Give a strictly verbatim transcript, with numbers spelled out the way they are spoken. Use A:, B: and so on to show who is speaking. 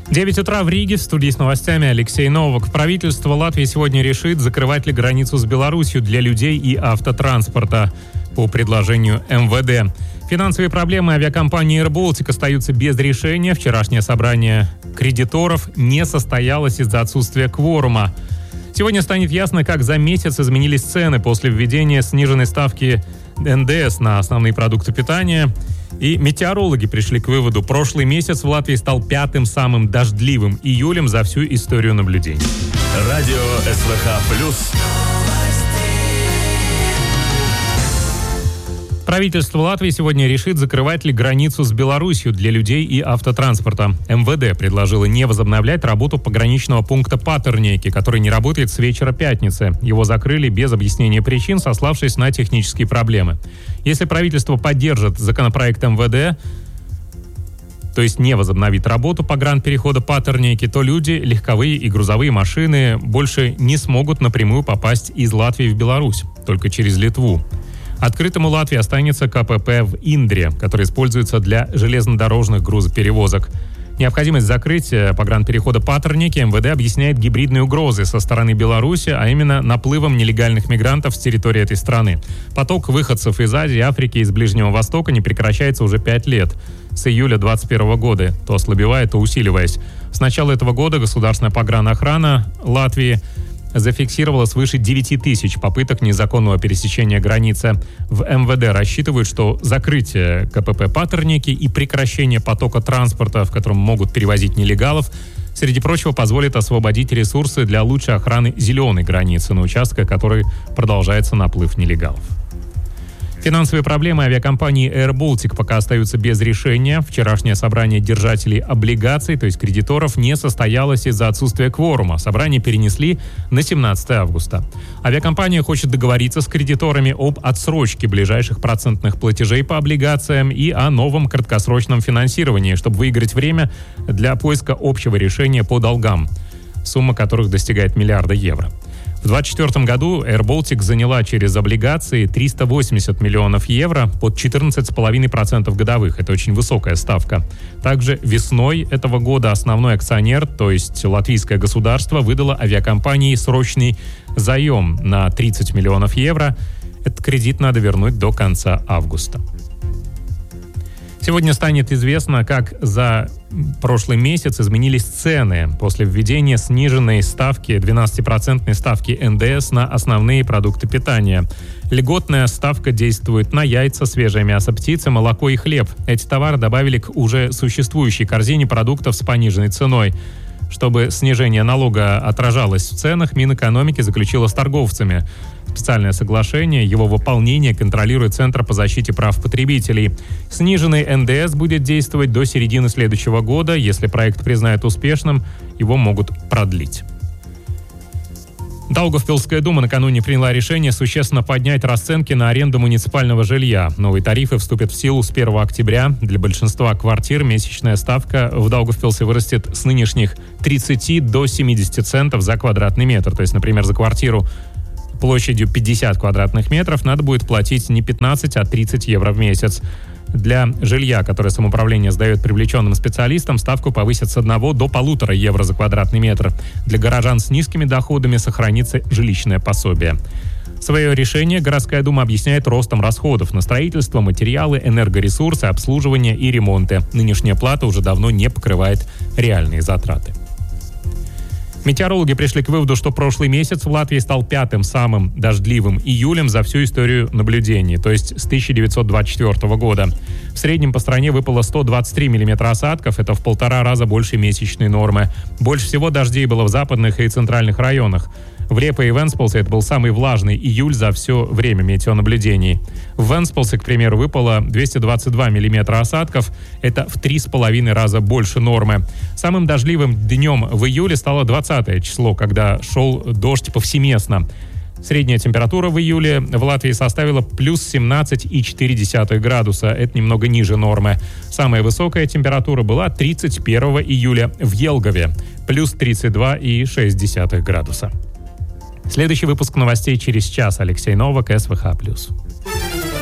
A: девять утра в Риге. В студии с новостями Алексей Новак. Правительство Латвии сегодня решит, закрывать ли границу с Беларусью для людей и автотранспорта по предложению эм вэ дэ. Финансовые проблемы авиакомпании Air Baltic остаются без решения. Вчерашнее собрание кредиторов не состоялось из-за отсутствия кворума. Сегодня станет ясно, как за месяц изменились цены после введения сниженной ставки эн дэ эс на основные продукты питания. И метеорологи пришли к выводу: прошлый месяц в Латвии стал пятым самым дождливым июлем за всю историю наблюдений.
B: Радио эс вэ ха плюс.
A: Правительство Латвии сегодня решит, закрывать ли границу с Беларусью для людей и автотранспорта. эм вэ дэ предложило не возобновлять работу пограничного пункта Патернейки, который не работает с вечера пятницы. Его закрыли без объяснения причин, сославшись на технические проблемы. Если правительство поддержит законопроект эм вэ дэ, то есть не возобновит работу погранперехода Патернейки, то люди, легковые и грузовые машины больше не смогут напрямую попасть из Латвии в Беларусь, только через Литву. Открытым у Латвии останется ка пэ пэ в Индре, который используется для железнодорожных грузоперевозок. Необходимость закрытия погранперехода Патернейки эм вэ дэ объясняет гибридной угрозой со стороны Беларуси, а именно наплывом нелегальных мигрантов с территории этой страны. Поток выходцев из Азии, Африки и из Ближнего Востока не прекращается уже пять лет. С июля двадцать первого года, то ослабевая, то усиливаясь. С начала этого года государственная погранохрана Латвии зафиксировала свыше девять тысяч попыток незаконного пересечения границы. В эм вэ дэ рассчитывают, что закрытие ка пэ пэ Патернейки и прекращение потока транспорта, в котором могут перевозить нелегалов, среди прочего, позволит освободить ресурсы для лучшей охраны зеленой границы, на участках которой продолжается наплыв нелегалов. Финансовые проблемы авиакомпании Air Baltic пока остаются без решения. Вчерашнее собрание держателей облигаций, то есть кредиторов, не состоялось из-за отсутствия кворума. Собрание перенесли на семнадцатое августа. Авиакомпания хочет договориться с кредиторами об отсрочке ближайших процентных платежей по облигациям и о новом краткосрочном финансировании, чтобы выиграть время для поиска общего решения по долгам, сумма которых достигает миллиарда евро. В две тысячи двадцать четвёртом году Air Baltic заняла через облигации триста восемьдесят миллионов евро под четырнадцать целых пять десятых процента годовых. Это очень высокая ставка. Также весной этого года основной акционер, то есть латвийское государство, выдало авиакомпании срочный заем на тридцать миллионов евро. Этот кредит надо вернуть до конца августа. Сегодня станет известно, как за прошлый месяц изменились цены после введения сниженной ставки, двенадцатипроцентной ставки эн дэ эс на основные продукты питания. Льготная ставка действует на яйца, свежее мясо птицы, молоко и хлеб. Эти товары добавили к уже существующей корзине продуктов с пониженной ценой. Чтобы снижение налога отражалось в ценах, Минэкономики заключила с торговцами специальное соглашение. Его выполнение контролирует Центр по защите прав потребителей. Сниженный эн дэ эс будет действовать до середины следующего года. Если проект признают успешным, его могут продлить. Даугавпилская дума накануне приняла решение существенно поднять расценки на аренду муниципального жилья. Новые тарифы вступят в силу с первого октября. Для большинства квартир месячная ставка в Даугавпилсе вырастет с нынешних тридцати до семидесяти центов за квадратный метр. То есть, например, за квартиру площадью пятьдесят квадратных метров надо будет платить не пятнадцать, а тридцать евро в месяц. Для жилья, которое самоуправление сдает привлеченным специалистам, ставку повысят с одного до полутора евро за квадратный метр. Для горожан с низкими доходами сохранится жилищное пособие. Свое решение городская дума объясняет ростом расходов на строительство, материалы, энергоресурсы, обслуживание и ремонты. Нынешняя плата уже давно не покрывает реальные затраты. Метеорологи пришли к выводу, что прошлый месяц в Латвии стал пятым самым дождливым июлем за всю историю наблюдений, то есть с тысяча девятьсот двадцать четвёртого года. В среднем по стране выпало сто двадцать три миллиметра осадков, это в полтора раза больше месячной нормы. Больше всего дождей было в западных и центральных районах. В Репо и Венспилсе это был самый влажный июль за все время метеонаблюдений. В Венспилсе, к примеру, выпало двести двадцать два миллиметра осадков. Это в три с половиной раза больше нормы. Самым дождливым днем в июле стало двадцатое число, когда шел дождь повсеместно. Средняя температура в июле в Латвии составила плюс семнадцать целых четыре десятых градуса. Это немного ниже нормы. Самая высокая температура была тридцать первого июля в Елгове. Плюс тридцать два целых шесть десятых градуса. Следующий выпуск новостей через час. Алексей Новак, эс вэ ха плюс.